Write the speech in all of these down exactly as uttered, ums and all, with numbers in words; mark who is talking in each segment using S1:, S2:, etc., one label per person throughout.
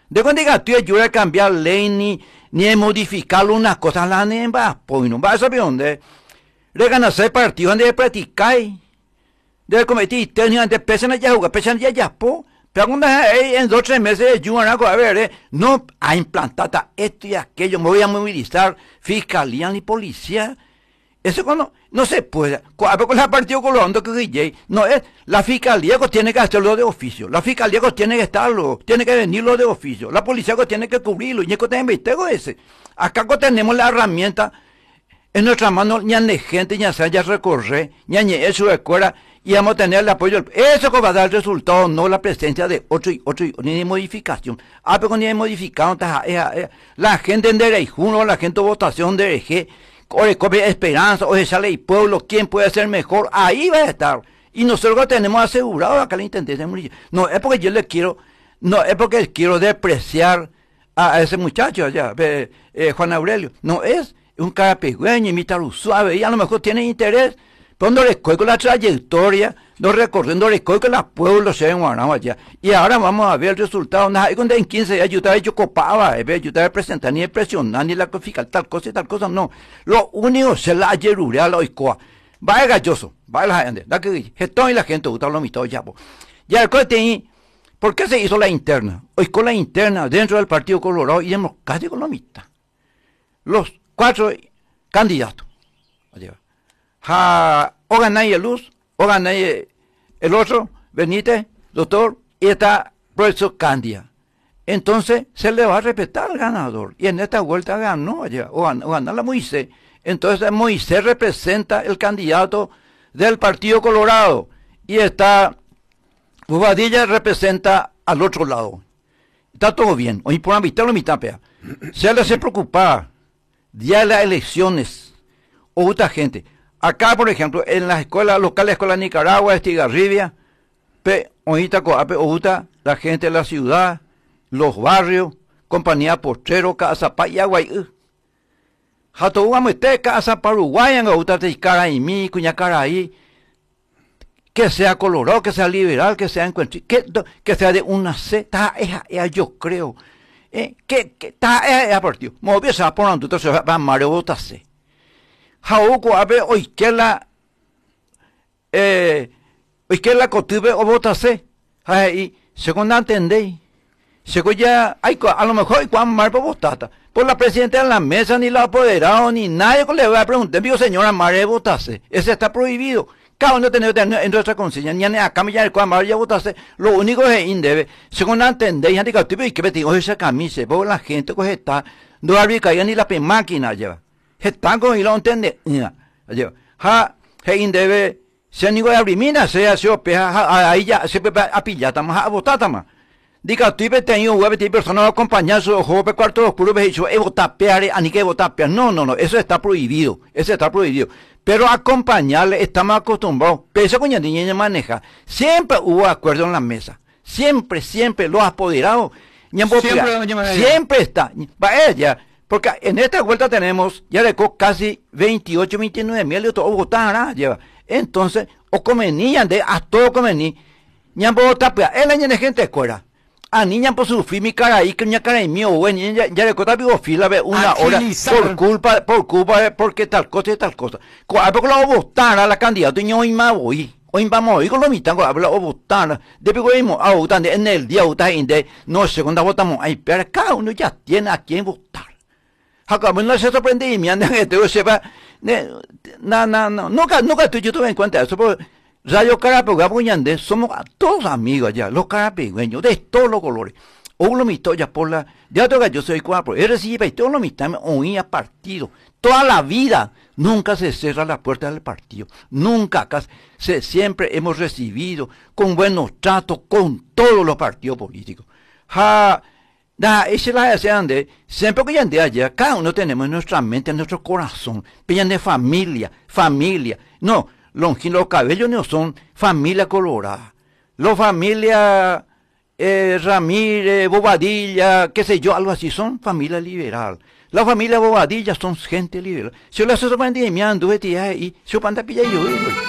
S1: De cuando diga, tú ayuda a cambiar ley ni, ni a modificar unas cosas, la nemba, pues no va a saber dónde. Reganarse partido donde practicar. De cometer técnicas de pesan allá, jugar, pesan allá, ya, po. Pero cuando en dos o tres meses, yo a ver, eh, no a implantar esto y aquello, me voy a movilizar fiscalía ni policía. Eso cuando no se puede. Con la partido colorando que no es la fiscalía que tiene que hacerlo de oficio. La fiscalía que tiene que estarlo, tiene que venirlo de oficio. La policía que tiene que cubrirlo. Y es que tiene ese. Acá que tenemos la herramienta en nuestra mano, ya de gente, ya se ya recorre, ya ni eso de escuela, y vamos a tener el apoyo. Eso que va a dar resultado, no la presencia de otro y otro, ni de modificación. Ah, pero ni de modificación, la gente en derecho, la gente de votación de derecho, o de copia de esperanza, o de sale y pueblo, quién puede ser mejor, ahí va a estar. Y nosotros lo tenemos asegurado acá la intendencia de Murillo. No es porque yo le quiero, no es porque quiero despreciar a, a ese muchacho allá, eh, eh, Juan Aurelio. No es un cara pegüeño, imita lo suave, y a lo mejor tiene interés, pero no le con la trayectoria, no recorriendo le con la pueblo se en Guanabo allá. Y ahora vamos a ver el resultado. Nada, cuando en quince días yo estaba hecho copaba, yo estaba presentando ni presionar, ni la fiscal, tal cosa y tal cosa, no. Lo único es la yerurea, la oicoa. Va el galloso, va la gente, la que gestón y la gente gusta lo mismo ya, po. Ya el cote, ¿por qué se hizo la interna? Oicó la interna dentro del Partido Colorado y hemos casi con lo mismo. Los cuatro candidatos. Ja, o ganáis el Luz, o ganáis el otro, Benítez, doctor, y está profesor Candia. Entonces se le va a respetar al ganador. Y en esta vuelta ganó allá, o ganó, o ganó la Moisés. Entonces Moisés representa el candidato del Partido Colorado. Y está Bobadilla representa al otro lado. Está todo bien. Hoy por la mitad lo mitad, pea. Se le hace preocupar. Ya las elecciones. O otra gente. Acá, por ejemplo, en las escuelas locales, escuela de Nicaragua, Estigarribia, pe, ahorita, ahorita, la gente de la ciudad, los barrios, compañía Postrero, Casa Payaguay, Jato Guamete, Casa Paraguay, ahorita te Caraimí, Cuñacaraí, que sea colorado, que sea liberal, que sea encuentro, que, que sea de una C, ta, esa, esa, yo creo, eh, que, que, ta, esa, esa partido, movía se va por entonces se va a Mario Botase. Jauco a ver hoy que la eh hoy que la costumbre o votase y según entendéis según ya hay a lo mejor y cuando mal por votata por la presidenta de la mesa ni la apoderado ni nadie que le va a preguntar digo señora Mare votase ese está prohibido cada uno tiene en nuestra conciencia ni a cambiar el cuando ya votase lo único es indebe según entendéis gente que tú y que me digo esa camisa porque la gente que está no habría ni la máquina lleva están con y lo entiende ja he indebe se ni voy a abrimina se hace opeja ahí ya se a pillar tama a votar tama diga tú y tengo web de personas acompañar su ojo pe cuarto oscuro be dicho e votar peare ani que votar peare no no no eso está prohibido eso está prohibido pero acompañarle estamos acostumbrados pero eso coña niña maneja siempre hubo acuerdo en la mesa siempre siempre los apoderados siempre, siempre está va ella porque en esta vuelta tenemos, ya le casi veintiocho, veintinueve mil y todo votar, lleva. Entonces, o comenían de, a todo comení, ñan por votar, pues, él añade gente escuela. A niña por sufrir mi cara ahí, que mi cara es mío, bueno, ya, ya le cota vivo fila, ve, una hora, por culpa, por culpa, porque tal cosa y tal cosa. Porque lo votar a la candidata, y hoy más voy. Hoy vamos a ir con lo mismo, habla o votar. Después vamos a votar en el día, votar en de, no sé, cuando votamos ahí, pero cada uno ya tiene a quién votar. Acá, no se sorprende y me andan que te sepa, no, no, no, nunca, nunca tú, yo tuve en cuenta eso, porque Radio Carapegüeño, Puñandé, somos todos amigos allá, los carapegüeños, de todos los colores. O lo mismo ya por la, ya toca yo soy cuatro, él recibe y todo lo mismo, oía partido, toda la vida, nunca se cierra la puerta del partido, nunca, acá, se, siempre hemos recibido con buenos tratos con todos los partidos políticos. Ja, Da, esa es la desean de, siempre que de allá, cada uno tenemos en nuestra mente, en nuestro corazón, pillan de familia, familia. No, Longín, los cabellos no son familia colorada. Los familia eh, Ramírez, Bobadilla, qué sé yo, algo así, son familia liberal. La familia Bobadilla son gente liberal. Si yo les sorprendí de mi ando, y se van a pillar yo,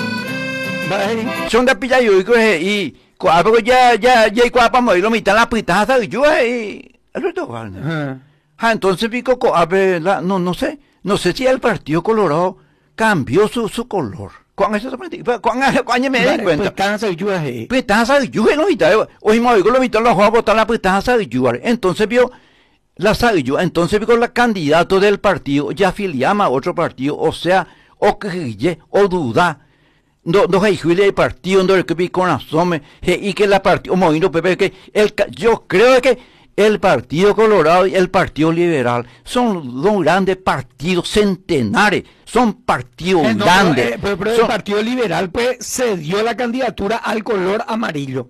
S1: son de pillar yo, y, ya, ya, ya, y cuando vamos a ir, lo mitad la pitaza, y yo, y, Alberto Wagner.
S2: Ajá.
S1: Ah, entonces pico, co- a ver, la- no, no sé, no sé si el Partido Colorado cambió su, su color. ¿Cuán eso se prende? ¿Cuán, cuán me di
S2: Vale,
S1: cuenta?
S2: pues están a ayudas ahí.
S1: Pues estás a yugar, no viste, hoy me oigo lo viste los juegos votar la pues estás a yugar. Entonces vio la sabiduría, entonces vio la candidato del partido ya afiliama a otro partido, o sea, o que o duda. No, no hay juicio del partido, no que vi con asome, y que la partido, movimiento Pepe, que el, ca- yo creo que el Partido Colorado y el Partido Liberal son dos grandes partidos centenares, son partidos
S2: Eh, no,
S1: grandes.
S2: pero, eh, pero- pero
S1: son-
S2: el Partido Liberal pues cedió la candidatura al color amarillo.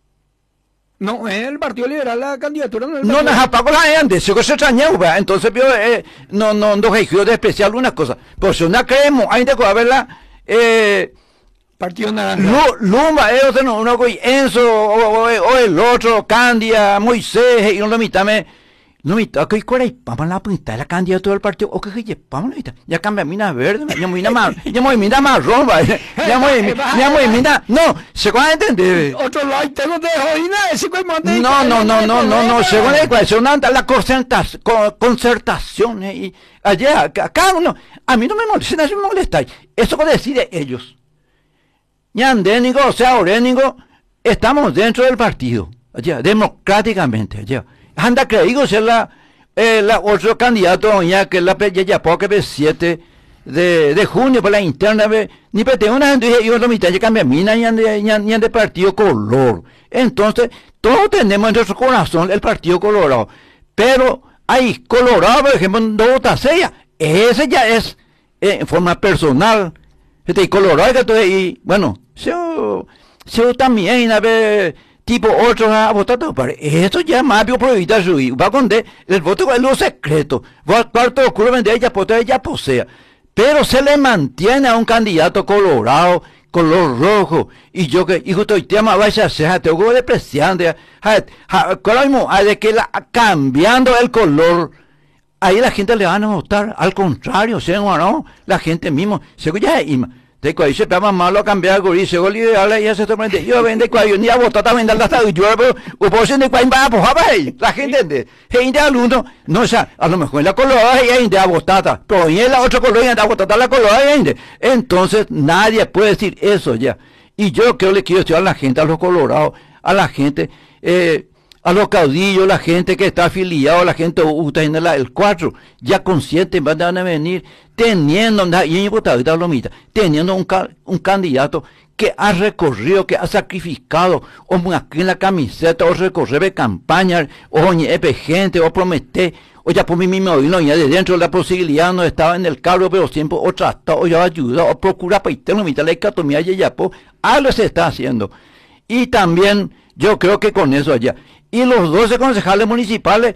S2: No, es el Partido Liberal la candidatura no es el
S1: No,
S2: Partido-
S1: nos apagó la gente, se se extrañó, ¿verdad? Entonces, vio, eh, no, no, no, hay de especial una cosa. Pues si no creemos, hay que verla, eh,
S2: Partido Naranja.
S1: Lu- Luma, ellos no, uno con Enzo, o, o, o el otro, Candia, Moisés, y no lo mitad me, no mitad, que cuál es, vamos a la punta de la candidatura del partido, o que que vamos a mitad, ya cambia mina verde, ya muy mina más, ya muy mina marrón, va, ya muy, ya muy mina, no, se van a entender.
S2: Otro lo hay, tengo de jodina, ese cual mande-
S1: No, no, no, no, no, no, según la ecuación anda la concertación, concertación eh, y allá, acá, acá uno, a mí no me molesta, no me molesta, eso que decide ellos. Ñandénigo, o sea, Orénigo, estamos dentro del partido, allá, democráticamente, allá. Anda creído ser la, eh, la otro candidato, ya que la ya ya poco que siete de, de junio por la interna, ve, ni pete una gente y otra mitad ya cambia mina ni de, ni de partido color. Entonces, todos tenemos en nuestro corazón el partido colorado, pero hay colorado, por ejemplo, en Dogotá-Sella, ese ya es eh, en forma personal. Este, y colorado, que todo, y bueno, yo, yo también, a ver, tipo otros a votar todo, pero eso ya más bien prohibida su va con de, el voto es lo secreto, va al cuarto oscuro, vender ella, poder ella posea, pero se le mantiene a un candidato colorado, color rojo, y yo que, y justo el tema vaya a ser, tengo que despreciando, de que la, cambiando el color, ahí la gente le van a votar, al contrario, ¿sí o no? La gente mismo, según ya ima, de cual se pega malo a cambiar algo, y según liberal, ya se sorprende, yo vende cual, yo ni a votar también da hasta yo, pero, o por ser de cual va a pojar para ellos, la gente de, gente alumno, no, o sea, a lo mejor en la colorada hay gente a votar, pero en la otra color, a votar la colorada gente, entonces nadie puede decir eso ya, y yo creo que le quiero decir a la gente, a los colorados, a la gente, eh, a los caudillos, la gente que está afiliada, la gente está en la, el cuatro, ya conscientes van a venir teniendo, teniendo un, un candidato que ha recorrido, que ha sacrificado, o aquí en la camiseta, o recorrer de campaña, o ñepe gente, o promete, o ya por mí mismo, no, ya de dentro de la posibilidad no estaba en el cargo, pero siempre o tratado, o ya ayuda, o procura para interno, mitad la economía, y ya, pues, algo se está haciendo. Y también, yo creo que con eso allá. Y los doce concejales municipales,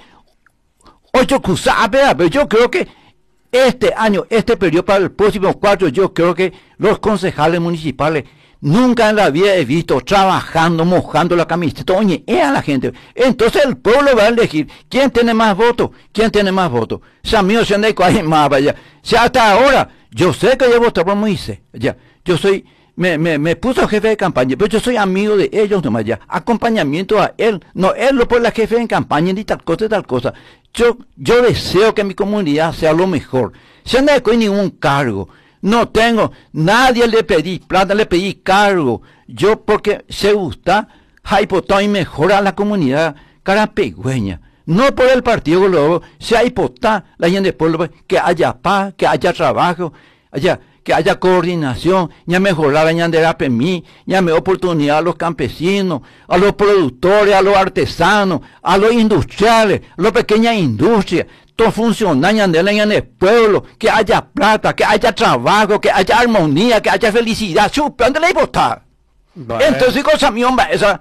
S1: ocho cruzadas, pero yo creo que este año, este periodo para el próximo cuatro, yo creo que los concejales municipales nunca en la vida he visto trabajando, mojando la camiseta, oye, a la gente. Entonces el pueblo va a elegir quién tiene más votos, quién tiene más votos. Si a mí o sea, no hay más vaya. Si hasta ahora, yo sé que yo voté por Moisés, ya, yo soy... Me, me, me puso jefe de campaña, pero yo soy amigo de ellos nomás ya, acompañamiento a él, no, él lo pone la jefe de campaña ni tal cosa y tal cosa. Yo, yo deseo que mi comunidad sea lo mejor. Si no hay ningún cargo, no tengo, nadie le pedí plata, le pedí cargo. Yo porque se gusta, hay potado y mejora la comunidad carapegüeña. No por el partido, luego, si hay potá, la gente del pueblo, que haya paz, que haya trabajo, haya... que haya coordinación, ya mejorar ya de la P M I, ya me oportunidad a los campesinos, a los productores, a los artesanos, a los industriales, a las pequeñas industrias, todo funcionando en el pueblo, que haya plata, que haya trabajo, que haya armonía, que haya felicidad, ¿dónde le votar? Vale. Entonces, cosa mi hombre, esa,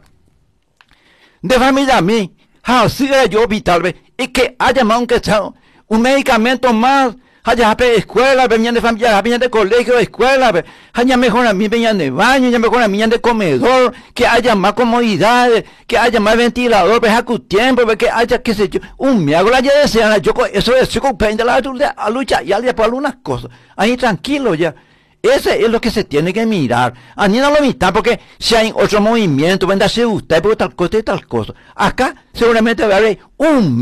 S1: de familia a mí, así era yo vital, y que haya más aunque sea un medicamento más, haya escuela, venían de familia, venían de colegio, de escuela, haya mejoramiento, venían de baño, haya mejoramiento de comedor, que haya más comodidades, que haya más ventilador, veja cu tiempo, que haya, qué sé yo, un me hago la ya desean, yo eso es, yo comprendo la a lucha y al día por algunas cosas, ahí tranquilo ya. Ese es lo que se tiene que mirar. A mí no lo mitad porque si hay otro movimiento, vendrá a ser usted por tal cosa y tal cosa. Acá seguramente va a haber un